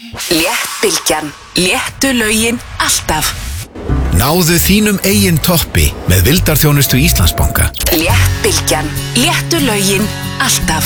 Léttbylgjan, léttu lögin alltaf. Náðu þínum eigin toppi með vildarþjónustu Íslandsbanka. Léttbylgjan, léttu lögin alltaf.